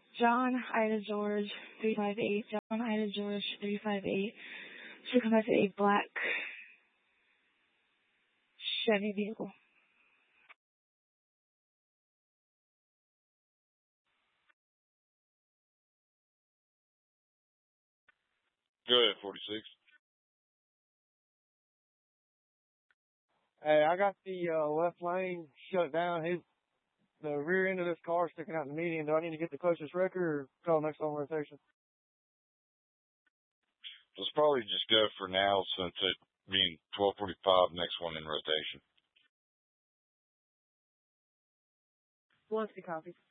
John Ida George 358. John Ida George 358. Should come back to a black Chevy vehicle. Go ahead, 46. Hey, I got the left lane shut down. The rear end of this car sticking out in the median. Do I need to get the closest wrecker or call next on rotation? Let's probably just go for now since it being 12:45, next one in rotation. What's the copy?